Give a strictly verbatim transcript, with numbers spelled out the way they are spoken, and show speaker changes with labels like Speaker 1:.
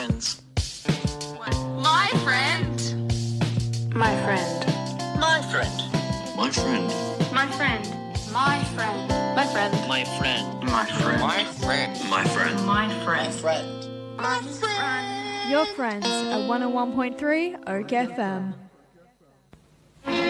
Speaker 1: friends.
Speaker 2: My friend.
Speaker 3: My friend.
Speaker 1: My friend.
Speaker 4: My friend.
Speaker 2: My friend.
Speaker 3: My friend.
Speaker 2: My friend.
Speaker 1: My friend.
Speaker 4: My friend.
Speaker 1: My friend.
Speaker 4: My friend.
Speaker 2: My friend.
Speaker 1: Friend.
Speaker 2: My friend.
Speaker 5: Your friends at one oh one point three Oak F M.